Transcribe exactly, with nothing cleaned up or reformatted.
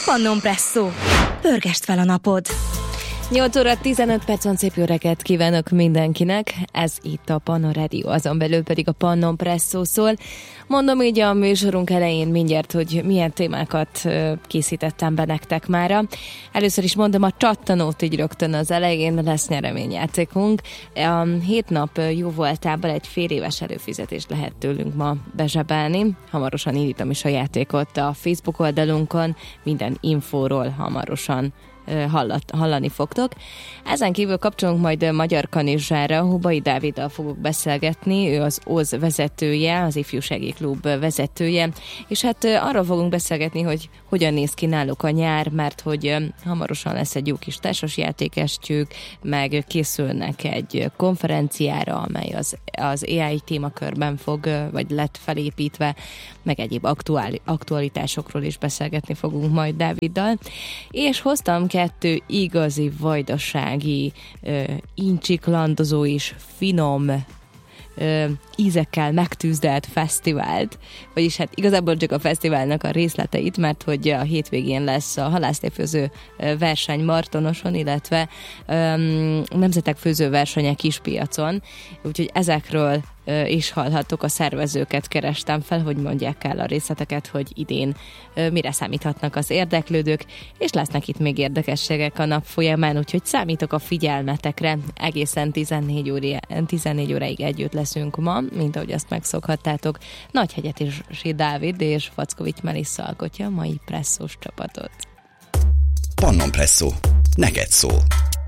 Pannon Presszó. Pörgesd fel a napod! nyolc óra tizenöt percon szép jó reggelt kívánok mindenkinek. Ez itt a Pannon Radio, azon belül pedig a Pannon Presszó szól. Mondom így a műsorunk elején mindjárt, hogy milyen témákat készítettem be nektek mára. Először is mondom a csattanót így rögtön az elején, lesz nyereményjátékunk. A hét nap jó voltából egy fél éves előfizetést lehet tőlünk ma bezsebelni. Hamarosan indítom is a játékot a Facebook oldalunkon, minden infóról hamarosan Hallat, hallani fogtok. Ezen kívül kapcsolunk majd Magyar Kanizsára, Hubai Dáviddal fogok beszélgetni, ő az o zé vezetője, az Ifjúsági Klub vezetője, és hát arról fogunk beszélgetni, hogy hogyan néz ki náluk a nyár, mert hogy hamarosan lesz egy jó kis társasjátékestjük, meg készülnek egy konferenciára, amely az, az á i témakörben fog, vagy lett felépítve, meg egyéb aktuál, aktualitásokról is beszélgetni fogunk majd Dáviddal. És hoztam kettő igazi vajdasági, ö, incsiklandozó és finom ö, ízekkel megtűzdelt fesztivált, vagyis hát igazából csak a fesztiválnak a részleteit, mert hogy a hétvégén lesz a halászléfőző verseny Martonoson, illetve ö, nemzetek főzőversenye Kispiacon, úgyhogy ezekről is hallhattok, a szervezőket kerestem fel, hogy mondják el a részleteket, hogy idén mire számíthatnak az érdeklődők, és lesznek itt még érdekességek a nap folyamán, úgyhogy számítok a figyelmetekre. Egészen tizennégy óra, tizennégy óráig együtt leszünk ma, mint ahogy azt megszokhattátok. Nagyhegyet és Dávid és Fackovics Melissa alkotja a mai presszós csapatot. Pannon Presszó. Neked szól.